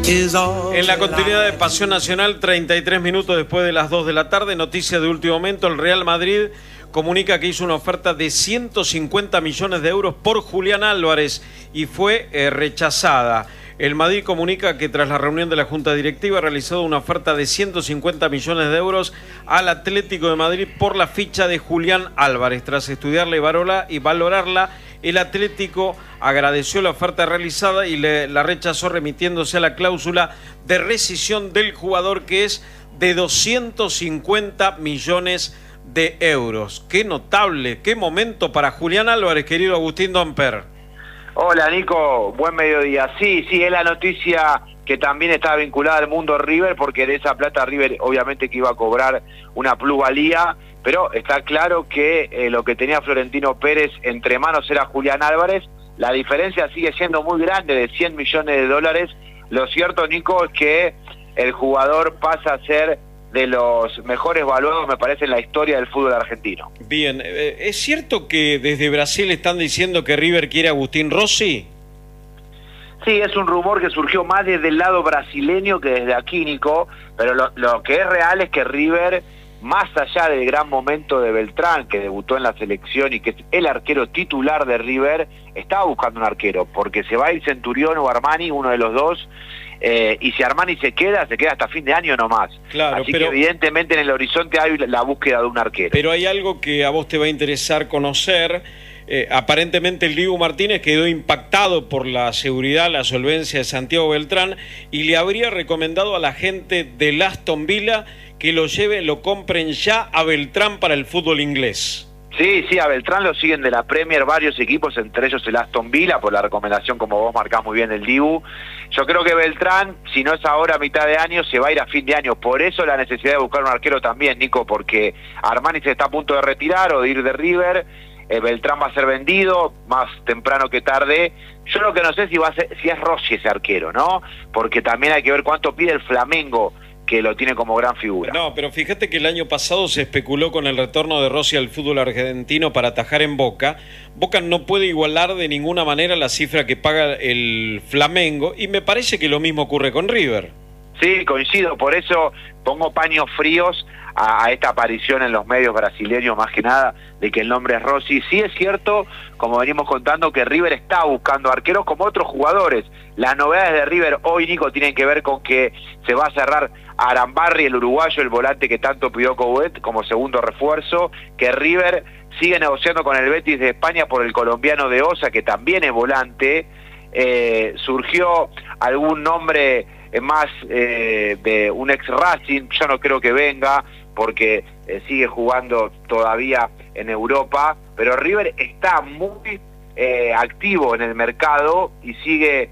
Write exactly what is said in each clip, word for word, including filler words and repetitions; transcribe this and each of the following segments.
En la continuidad de Pasión Nacional, treinta y tres minutos después de las dos de la tarde, noticia de último momento, el Real Madrid comunica que hizo una oferta de ciento cincuenta millones de euros por Julián Álvarez y fue eh, rechazada. El Madrid comunica que tras la reunión de la Junta Directiva ha realizado una oferta de ciento cincuenta millones de euros al Atlético de Madrid por la ficha de Julián Álvarez. Tras estudiarla y valorarla, el Atlético agradeció la oferta realizada y le, la rechazó remitiéndose a la cláusula de rescisión del jugador, que es de doscientos cincuenta millones de euros. Qué notable, qué momento para Julián Álvarez, querido Agustín Domper. Hola Nico, buen mediodía. Sí, sí, es la noticia que también está vinculada al mundo River, porque de esa plata River obviamente que iba a cobrar una plusvalía, pero está claro que eh, lo que tenía Florentino Pérez entre manos era Julián Álvarez. La diferencia sigue siendo muy grande, de cien millones de dólares. Lo cierto, Nico, es que el jugador pasa a ser de los mejores valuados, me parece, en la historia del fútbol argentino. Bien, eh, ¿es cierto que desde Brasil están diciendo que River quiere a Agustín Rossi? Sí, es un rumor que surgió más desde el lado brasileño que desde aquí, Nico, pero lo, lo que es real es que River, más allá del gran momento de Beltrán, que debutó en la selección y que es el arquero titular de River, estaba buscando un arquero, porque se va a ir Centurión o Armani, uno de los dos, eh, y si Armani se queda, se queda hasta fin de año nomás. Claro, Así pero, que evidentemente en el horizonte hay la búsqueda de un arquero. Pero hay algo que a vos te va a interesar conocer. Eh, aparentemente el Dibu Martínez quedó impactado por la seguridad, la solvencia de Santiago Beltrán y le habría recomendado a la gente del Aston Villa que lo lleven, lo compren ya a Beltrán para el fútbol inglés. Sí, sí, a Beltrán lo siguen de la Premier varios equipos, entre ellos el Aston Villa, por la recomendación, como vos marcás muy bien, del Dibu. Yo creo que Beltrán, si no es ahora a mitad de año, se va a ir a fin de año. Por eso la necesidad de buscar un arquero también, Nico, porque Armani se está a punto de retirar o de ir de River. Eh, Beltrán va a ser vendido más temprano que tarde. Yo lo que no sé si va a ser, si es Rossi ese arquero, ¿no? Porque también hay que ver cuánto pide el Flamengo, que lo tiene como gran figura. No, pero fíjate que el año pasado se especuló con el retorno de Rossi al fútbol argentino para atajar en Boca. Boca no puede igualar de ninguna manera la cifra que paga el Flamengo y me parece que lo mismo ocurre con River. Sí, coincido, por eso pongo paños fríos a, a esta aparición en los medios brasileños, más que nada, de que el nombre es Rossi. Sí es cierto, como venimos contando, que River está buscando arqueros como otros jugadores. Las novedades de River hoy, Nico, tienen que ver con que se va a cerrar a Arambarri, el uruguayo, el volante que tanto pidió Coudet como segundo refuerzo, que River sigue negociando con el Betis de España por el colombiano de Osa, que también es volante. Eh, surgió algún nombre más eh, de un ex Racing, yo no creo que venga porque eh, sigue jugando todavía en Europa, pero River está muy eh, activo en el mercado y sigue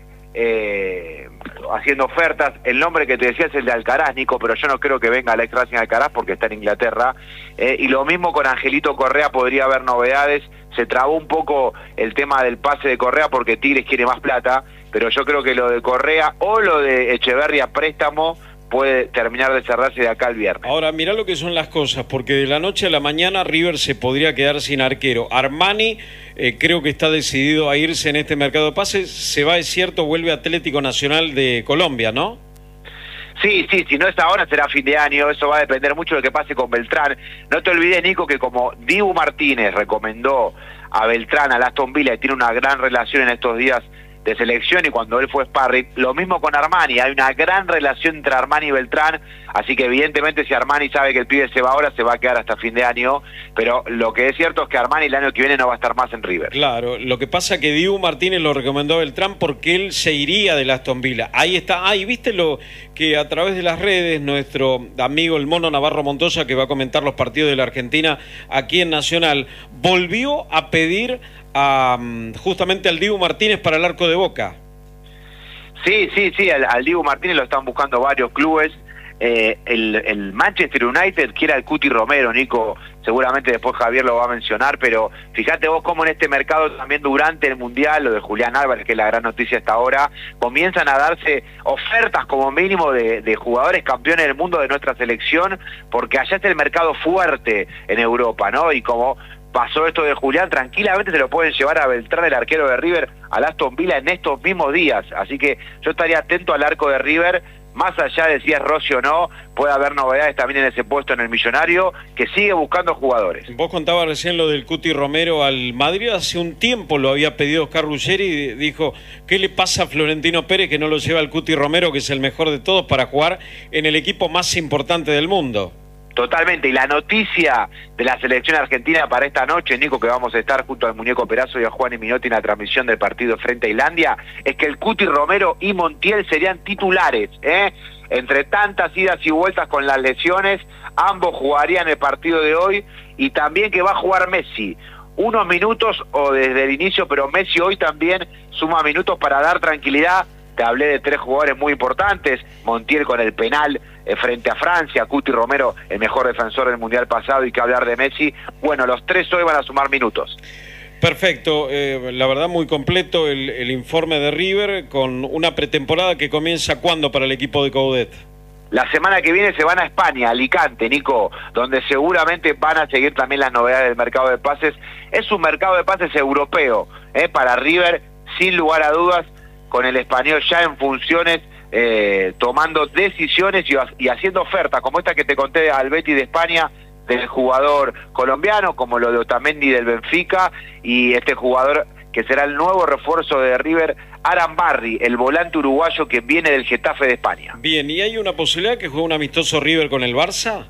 eh, haciendo ofertas. El nombre que te decía es el de Alcaraz, Nico, pero yo no creo que venga el ex Racing Alcaraz porque está en Inglaterra, eh, y lo mismo con Angelito Correa, podría haber novedades. Se trabó un poco el tema del pase de Correa porque Tigres quiere más plata, pero yo creo que lo de Correa o lo de Echeverri a préstamo puede terminar de cerrarse de acá el viernes. Ahora, mirá lo que son las cosas, porque de la noche a la mañana River se podría quedar sin arquero. Armani eh, creo que está decidido a irse en este mercado de pases. Se va, es cierto, vuelve Atlético Nacional de Colombia, ¿no? Sí, sí, si no es ahora será fin de año, eso va a depender mucho de lo que pase con Beltrán. No te olvides, Nico, que como Dibu Martínez recomendó a Beltrán, a Aston Villa, y tiene una gran relación en estos días de selección y cuando él fue sparring, lo mismo con Armani, hay una gran relación entre Armani y Beltrán, así que evidentemente si Armani sabe que el pibe se va ahora, se va a quedar hasta fin de año, pero lo que es cierto es que Armani el año que viene no va a estar más en River. Claro, lo que pasa es que Dibu Martínez lo recomendó a Beltrán porque él se iría del Aston Villa. Ahí está, ahí viste lo que a través de las redes nuestro amigo el Mono Navarro Montoya, que va a comentar los partidos de la Argentina aquí en Nacional, volvió a pedir a, justamente al Dibu Martínez para el arco de Boca. Sí, sí, sí, al, al Dibu Martínez lo están buscando varios clubes. Eh, el, el Manchester United quiere al Cuti Romero, Nico, seguramente después Javier lo va a mencionar, pero fíjate vos cómo en este mercado también durante el Mundial, lo de Julián Álvarez, que es la gran noticia hasta ahora, comienzan a darse ofertas como mínimo de, de jugadores campeones del mundo de nuestra selección, porque allá está el mercado fuerte en Europa, ¿no? Y como pasó esto de Julián, tranquilamente se lo pueden llevar a Beltrán, el arquero de River, al Aston Villa en estos mismos días. Así que yo estaría atento al arco de River, más allá de si es Rossi o no, puede haber novedades también en ese puesto en el Millonario, que sigue buscando jugadores. Vos contabas recién lo del Cuti Romero al Madrid, hace un tiempo lo había pedido Oscar Ruggeri y dijo, ¿qué le pasa a Florentino Pérez que no lo lleva al Cuti Romero, que es el mejor de todos, para jugar en el equipo más importante del mundo? Totalmente, y la noticia de la selección argentina para esta noche, Nico, que vamos a estar junto al Muñeco Perazo y a Juan y Minotti en la transmisión del partido frente a Islandia, es que el Cuti Romero y Montiel serían titulares, ¿eh? Entre tantas idas y vueltas con las lesiones, ambos jugarían el partido de hoy, y también que va a jugar Messi, unos minutos o desde el inicio, pero Messi hoy también suma minutos para dar tranquilidad. Te hablé de tres jugadores muy importantes, Montiel con el penal eh, frente a Francia, Cuti Romero, el mejor defensor del Mundial pasado, y que hablar de Messi. Bueno, los tres hoy van a sumar minutos. Perfecto, eh, la verdad muy completo el, el informe de River, con una pretemporada que comienza ¿cuándo para el equipo de Coudet? La semana que viene se van a España, Alicante, Nico, donde seguramente van a seguir también las novedades del mercado de pases. Es un mercado de pases europeo, eh, para River, sin lugar a dudas, con el español ya en funciones, eh, tomando decisiones y, y haciendo ofertas, como esta que te conté al Betis de España, del jugador colombiano, como lo de Otamendi del Benfica, y este jugador que será el nuevo refuerzo de River, Arambarri, el volante uruguayo que viene del Getafe de España. Bien, ¿y hay una posibilidad que juegue un amistoso River con el Barça?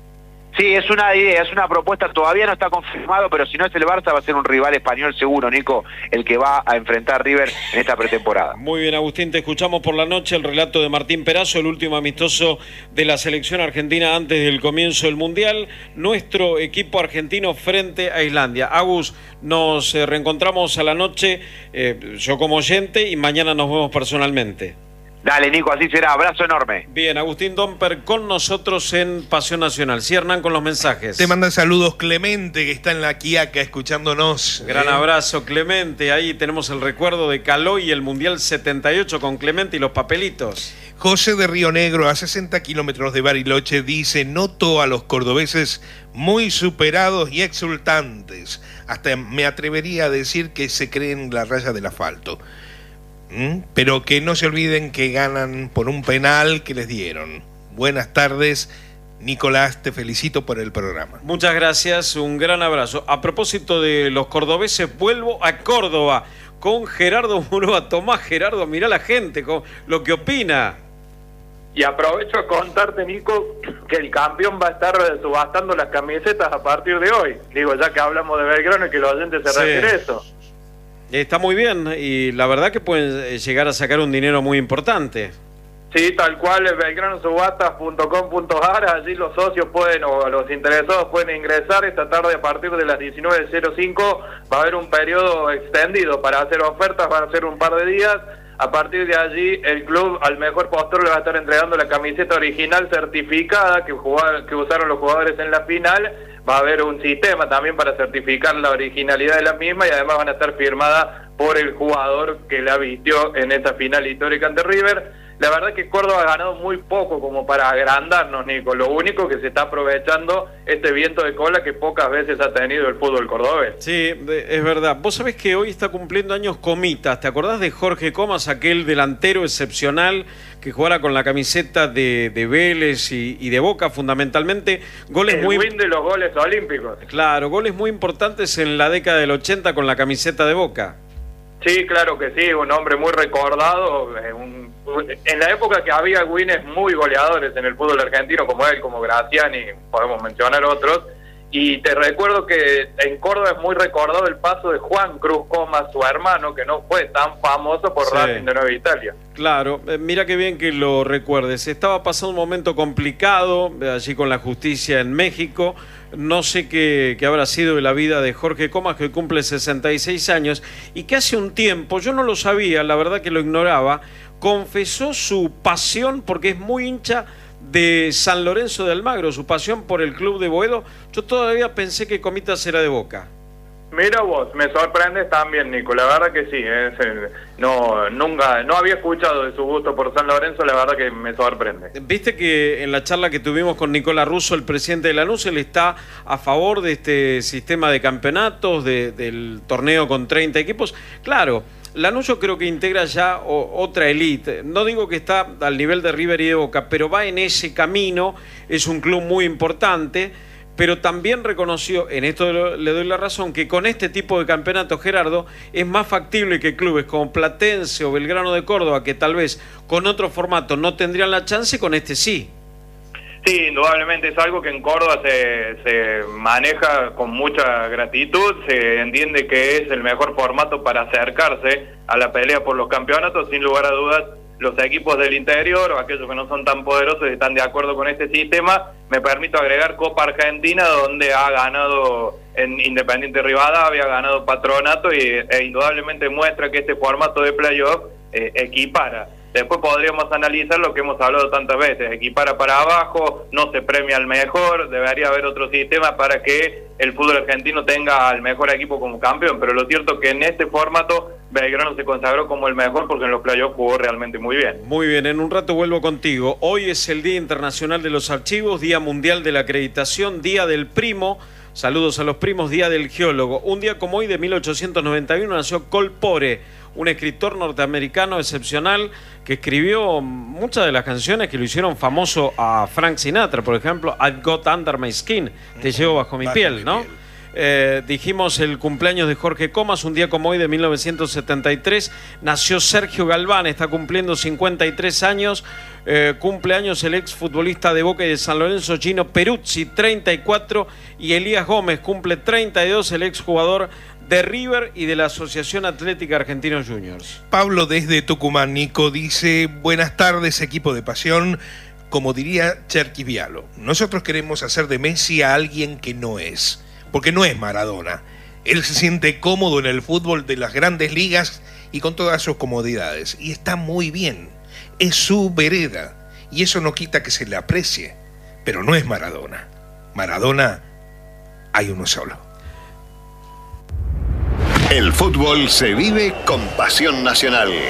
Sí, es una idea, es una propuesta, todavía no está confirmado, pero si no es el Barça va a ser un rival español seguro, Nico, el que va a enfrentar River en esta pretemporada. Muy bien, Agustín, te escuchamos por la noche el relato de Martín Perazo, el último amistoso de la selección argentina antes del comienzo del Mundial, nuestro equipo argentino frente a Islandia. Agus, nos eh, reencontramos a la noche, eh, yo como oyente, y mañana nos vemos personalmente. Dale, Nico, así será. Abrazo enorme. Bien, Agustín Domper con nosotros en Pasión Nacional. Sí, Hernán, con los mensajes. Te manda saludos Clemente, que está en la Quiaca escuchándonos. Gran ¿eh? abrazo, Clemente. Ahí tenemos el recuerdo de Caló y el Mundial setenta y ocho con Clemente y los papelitos. José de Río Negro, a sesenta kilómetros de Bariloche, dice: noto a los cordobeses muy superados y exultantes. Hasta me atrevería a decir que se creen la raya del asfalto. ¿Mm? Pero que no se olviden que ganan por un penal que les dieron. Buenas tardes, Nicolás, te felicito por el programa. Muchas gracias, un gran abrazo. A propósito de los cordobeses, vuelvo a Córdoba con Gerardo Murúa. Tomás, Gerardo, mirá la gente, con lo que opina. Y aprovecho a contarte, Nico, que el campeón va a estar subastando las camisetas a partir de hoy. Digo, ya que hablamos de Belgrano y que los oyentes se sí. refiere a eso. Está muy bien, y la verdad que pueden llegar a sacar un dinero muy importante. Sí, tal cual, es belgrano subastas punto com punto a r, allí los socios pueden, o los interesados pueden ingresar esta tarde a partir de las diecinueve cero cinco, va a haber un periodo extendido para hacer ofertas, van a ser un par de días. A partir de allí, el club al mejor postor le va a estar entregando la camiseta original certificada que, jugaron, que usaron los jugadores en la final. Va a haber un sistema también para certificar la originalidad de la misma, y además van a estar firmadas por el jugador que la vistió en esa final histórica ante River. La verdad que Córdoba ha ganado muy poco como para agrandarnos, Nico. Lo único que se está aprovechando este viento de cola que pocas veces ha tenido el fútbol cordobés. Sí, es verdad. Vos sabés que hoy está cumpliendo años Comitas. ¿Te acordás de Jorge Comas, aquel delantero excepcional que jugara con la camiseta de, de Vélez y, y de Boca fundamentalmente? Goles el muy... win de los goles olímpicos. Claro, goles muy importantes en la década del ochenta con la camiseta de Boca. Sí, claro que sí, un hombre muy recordado, eh, un, en la época que había wins muy goleadores en el fútbol argentino, como él, como Graciani, podemos mencionar otros, y te recuerdo que en Córdoba es muy recordado el paso de Juan Cruz Comas, su hermano, que no fue tan famoso por sí. Racing de Nueva Italia. Claro, eh, mira qué bien que lo recuerdes. Estaba pasando un momento complicado eh, allí con la justicia en México. No sé qué, qué habrá sido de la vida de Jorge Comas, que cumple sesenta y seis años, y que hace un tiempo, yo no lo sabía, la verdad que lo ignoraba, confesó su pasión, porque es muy hincha de San Lorenzo de Almagro, su pasión por el club de Boedo. Yo todavía pensé que Comitas era de Boca. Mira vos, me sorprendes también, Nico, la verdad que sí, es el, no, nunca, no había escuchado de su gusto por San Lorenzo, la verdad que me sorprende. Viste que en la charla que tuvimos con Nicolás Russo, el presidente de Lanús, él está a favor de este sistema de campeonatos, de, del torneo con treinta equipos. Claro, Lanús yo creo que integra ya o, otra élite. No digo que está al nivel de River y de Boca, pero va en ese camino, es un club muy importante. Pero también reconoció, en esto le doy la razón, que con este tipo de campeonato, Gerardo, es más factible que clubes como Platense o Belgrano de Córdoba, que tal vez con otro formato no tendrían la chance, con este sí. Sí, indudablemente es algo que en Córdoba se, se maneja con mucha gratitud, se entiende que es el mejor formato para acercarse a la pelea por los campeonatos, sin lugar a dudas. Los equipos del interior o aquellos que no son tan poderosos están de acuerdo con este sistema. Me permito agregar Copa Argentina, donde ha ganado en Independiente Rivadavia, ha ganado Patronato y e indudablemente muestra que este formato de playoff eh, equipara. Después podríamos analizar lo que hemos hablado tantas veces, equipara para abajo, no se premia al mejor, debería haber otro sistema para que el fútbol argentino tenga al mejor equipo como campeón, pero lo cierto es que en este formato Belgrano se consagró como el mejor porque en los playoffs jugó realmente muy bien. Muy bien, en un rato vuelvo contigo. Hoy es el Día Internacional de los Archivos, Día Mundial de la Acreditación, Día del Primo, saludos a los primos, Día del Geólogo. Un día como hoy de mil ochocientos noventa y uno nació Cole Porter, un escritor norteamericano excepcional que escribió muchas de las canciones que lo hicieron famoso a Frank Sinatra, por ejemplo, I've Got Under My Skin, te llevo bajo mi bajo piel, mi ¿no? piel. Eh, dijimos el cumpleaños de Jorge Comas, un día como hoy de mil novecientos setenta y tres, nació Sergio Galván, está cumpliendo cincuenta y tres años, eh, cumpleaños el ex futbolista de Boca y de San Lorenzo, Gino Peruzzi, treinta y cuatro, y Elías Gómez cumple treinta y dos, el ex jugador de River y de la Asociación Atlética Argentinos Juniors. Pablo desde Tucumán, Nico, dice: buenas tardes, equipo de pasión. Como diría Cherkis Vialo, nosotros queremos hacer de Messi a alguien que no es, porque no es Maradona. Él se siente cómodo en el fútbol de las grandes ligas y con todas sus comodidades, y está muy bien, es su vereda, y eso no quita que se le aprecie, pero no es Maradona. Maradona hay uno solo. El fútbol se vive con Pasión Nacional.